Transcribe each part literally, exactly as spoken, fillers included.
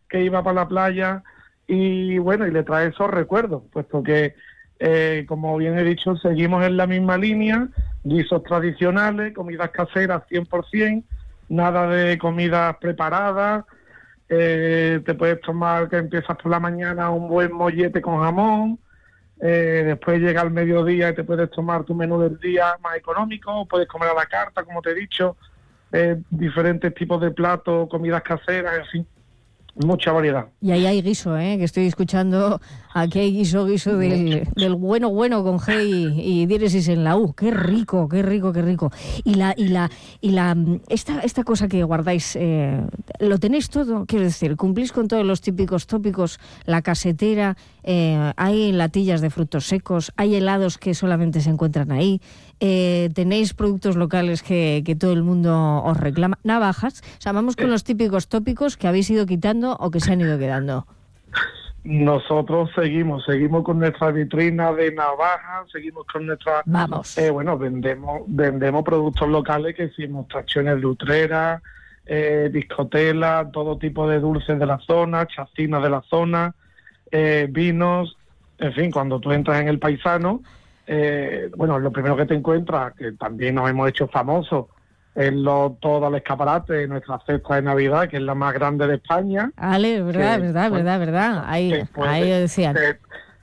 que iba para la playa, y bueno, y le trae esos recuerdos, puesto que, eh, como bien he dicho, seguimos en la misma línea, guisos tradicionales, comidas caseras cien por ciento, nada de comidas preparadas. Eh, te puedes tomar, que empiezas por la mañana, un buen mollete con jamón, eh, después llega al mediodía y te puedes tomar tu menú del día más económico, puedes comer a la carta, como te he dicho, eh, diferentes tipos de platos, comidas caseras, en fin, mucha variedad. Y ahí hay guiso, ¿eh? Que estoy escuchando, aquí hay guiso, guiso del, del bueno, bueno, con G y, y diéresis en la U. ¡Qué rico, qué rico, qué rico! Y la y la y la esta esta cosa que guardáis, eh, ¿lo tenéis todo? Quiero decir, ¿cumplís con todos los típicos tópicos? La casetera, eh, hay latillas de frutos secos, hay helados que solamente se encuentran ahí, eh, tenéis productos locales que, que todo el mundo os reclama, navajas, o sea, vamos con los típicos tópicos que habéis ido quitando o que se han ido quedando. Nosotros seguimos, seguimos con nuestra vitrina de navajas, seguimos con nuestra... Vamos. Eh, bueno, vendemos vendemos productos locales, que hicimos tracciones de utrera, eh, discotelas, todo tipo de dulces de la zona, chacinas de la zona, eh, vinos, en fin, cuando tú entras en el Paisano, eh, bueno, lo primero que te encuentras, que también nos hemos hecho famosos, es lo, todo el escaparate de nuestra cesta de Navidad, que es la más grande de España. Ale, verdad, que, verdad, bueno, verdad, verdad. Ahí, puede, ahí decían. Te,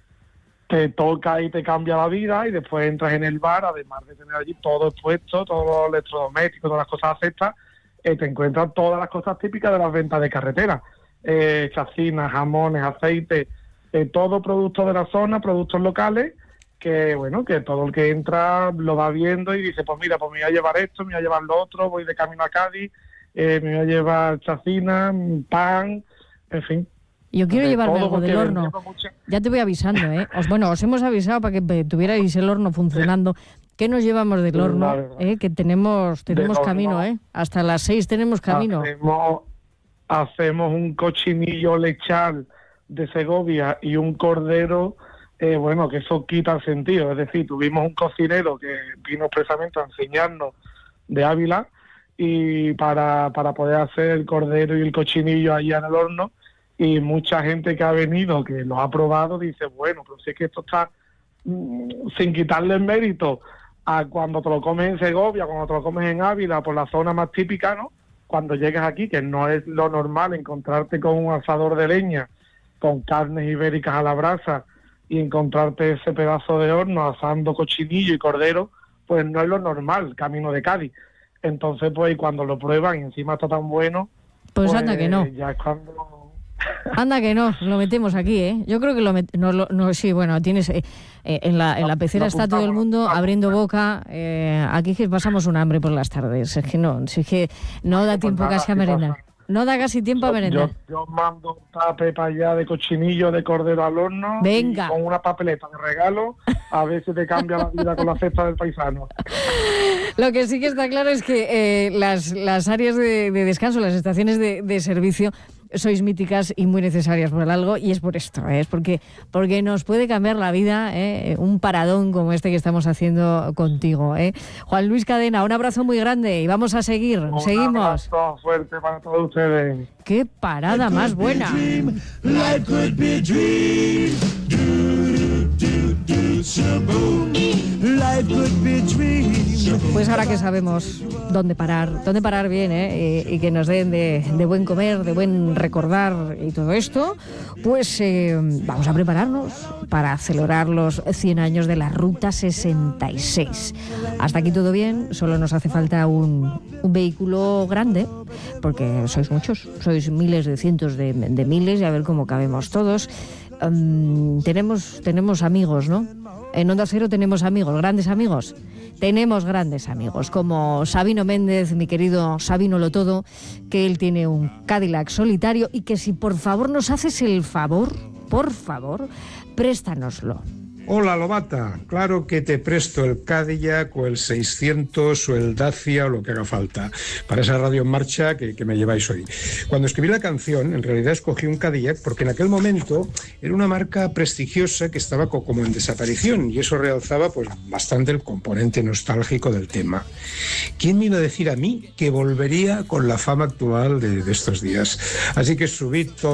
te toca y te cambia la vida, y después entras en el bar, además de tener allí todo expuesto, todos los electrodomésticos, todas las cosas cestas, eh, te encuentras todas las cosas típicas de las ventas de carretera. Eh, chacinas, jamones, aceite, eh, todo producto de la zona, productos locales, que bueno, que todo el que entra lo va viendo y dice, pues mira, pues me voy a llevar esto, me voy a llevar lo otro, voy de camino a Cádiz, eh, me voy a llevar chacina, pan, en fin. Yo quiero de llevarme todo, algo del horno. Mucho... Ya te voy avisando, ¿eh? Os, bueno, os hemos avisado para que tuvierais el horno funcionando. ¿Qué nos llevamos del horno? ¿Eh? Que tenemos tenemos camino, ¿eh? Hasta las seis tenemos camino. Hacemos, hacemos un cochinillo lechal de Segovia y un cordero. Eh, bueno, que eso quita el sentido, es decir, tuvimos un cocinero que vino expresamente a enseñarnos de Ávila, y para, para poder hacer el cordero y el cochinillo allí en el horno, y mucha gente que ha venido, que lo ha probado, dice, bueno, pero si es que esto está mmm, sin quitarle el mérito a cuando te lo comes en Segovia, cuando te lo comes en Ávila, por la zona más típica, ¿no? Cuando llegas aquí, que no es lo normal encontrarte con un asador de leña, con carnes ibéricas a la brasa, y encontrarte ese pedazo de horno asando cochinillo y cordero, pues no es lo normal, camino de Cádiz. Entonces, pues cuando lo prueban y encima está tan bueno, pues, pues anda que no. Ya es cuando... Anda que no, lo metemos aquí, ¿eh? Yo creo que lo met... no, lo, no, sí, bueno, tienes eh, eh, en la en la pecera no, está todo el mundo abriendo boca. Eh, aquí es que pasamos un hambre por las tardes. Es que no, es que no da tiempo pues nada, casi a merendar. Pasa. No da casi tiempo yo, a merendar. Yo, yo mando un tape para allá de cochinillo de cordero al horno. Venga. Y con una papeleta de regalo, a ver si te cambia la vida con la cesta del paisano. Lo que sí que está claro es que eh, las, las áreas de, de descanso, las estaciones de, de servicio, sois míticas y muy necesarias por algo, y es por esto, ¿eh? es porque porque nos puede cambiar la vida, ¿eh? un paradón como este que estamos haciendo contigo, ¿eh? Juan Luis Cadena, un abrazo muy grande y vamos a seguir, un seguimos. Un abrazo fuerte para todos ustedes. ¡Qué parada más buena! Pues ahora que sabemos dónde parar, dónde parar bien, ¿eh? y, y que nos den de, de buen comer, de buen recordar y todo esto, pues eh, vamos a prepararnos para celebrar los cien años de la Ruta sesenta y seis. Hasta aquí todo bien, solo nos hace falta un, un vehículo grande, porque sois muchos, sois miles de cientos de, de miles, y a ver cómo cabemos todos. Um, tenemos, tenemos amigos, ¿no? En Onda Cero tenemos amigos, grandes amigos. Tenemos grandes amigos, como Sabino Méndez, mi querido Sabino Lotodo, que él tiene un Cadillac solitario, y que si por favor nos haces el favor, por favor, préstanoslo. Hola, Lobata, claro que te presto el Cadillac o el seiscientos o el Dacia o lo que haga falta para esa radio en marcha que, que me lleváis hoy. Cuando escribí la canción, en realidad escogí un Cadillac porque en aquel momento era una marca prestigiosa que estaba co- como en desaparición, y eso realzaba pues bastante el componente nostálgico del tema. ¿Quién me iba a decir a mí que volvería con la fama actual de, de estos días? Así que subí todo